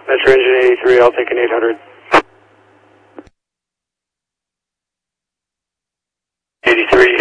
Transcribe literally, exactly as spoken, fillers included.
Metro engine eighty-three, I'll take an eight hundred. eighty-three,